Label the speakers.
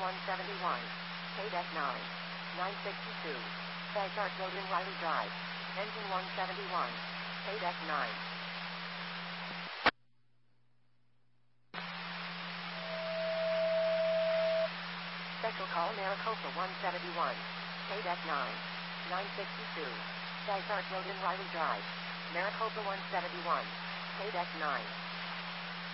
Speaker 1: 171. KDEC 9. 962. Bagart Road in Riley Drive. Engine 171. KDEC 9. Special call Maricopa 171. KDEC 9. 962. Bagart Road in Riley Drive. Maricopa 171. KDEC 9.